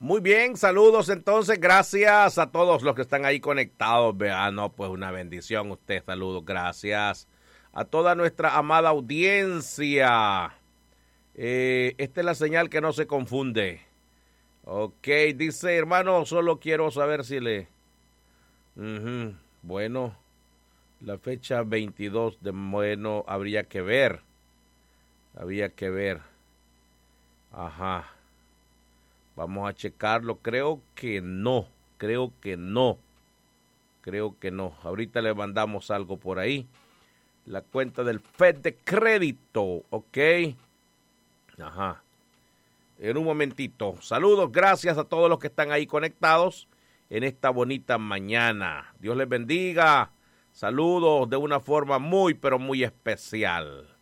Muy bien, saludos entonces, gracias a todos los que están ahí conectados. Vean, no, pues una bendición usted, saludos, gracias a toda nuestra amada audiencia. Esta es la señal que no se confunde. Ok, dice, hermano, solo quiero saber si le... Bueno, la fecha 22 de bueno, habría que ver. Ajá. Vamos a checarlo. Creo que no. Ahorita le mandamos algo por ahí. La cuenta del FED de crédito. Ok. Ajá. En un momentito. Saludos, gracias a todos los que están ahí conectados en esta bonita mañana. Dios les bendiga. Saludos de una forma muy, pero muy especial.